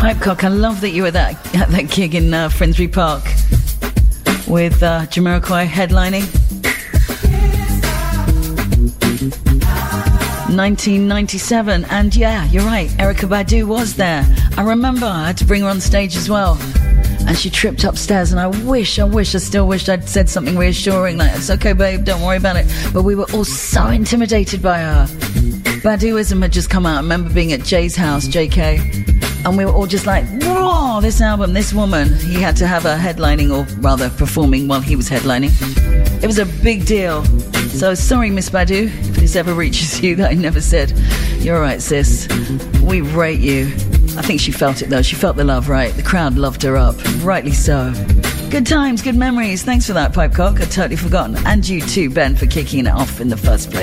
Pipecock, I love that you were at that gig in Finsbury Park with Jamiroquai headlining. 1997, and yeah, you're right, Erykah Badu was there. I remember I had to bring her on stage as well, and she tripped upstairs, and I still wished I'd said something reassuring like, it's okay babe, don't worry about it, but we were all so intimidated by her. Baduism had just come out. I remember being at Jay's house, JK, and we were all just like, whoa, this album, this woman. He had to have her headlining, or rather performing while he was headlining. It was a big deal. So sorry, Miss Badu, if this ever reaches you that I never said. You're right, sis. We rate you. I think she felt it, though. She felt the love, right? The crowd loved her up. Rightly so. Good times, good memories. Thanks for that, Pipecock. I'd totally forgotten. And you too, Ben, for kicking it off in the first place.